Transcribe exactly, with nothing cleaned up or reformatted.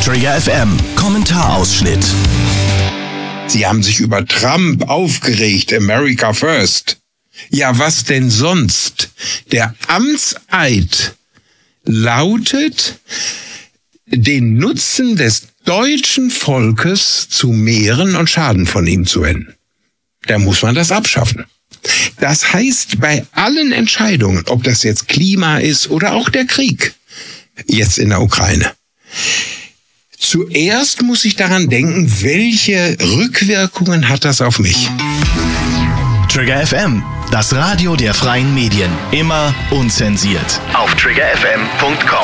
Trigger F M, Kommentarausschnitt. Sie haben sich über Trump aufgeregt, America First. Ja, was denn sonst? Der Amtseid lautet, den Nutzen des deutschen Volkes zu mehren und Schaden von ihm zu wenden. Da muss man das abschaffen. Das heißt, bei allen Entscheidungen, ob das jetzt Klima ist oder auch der Krieg, jetzt in der Ukraine, zuerst muss ich daran denken, welche Rückwirkungen hat das auf mich? Trigger F M, das Radio der freien Medien. Immer unzensiert. Auf trigger f m punkt com.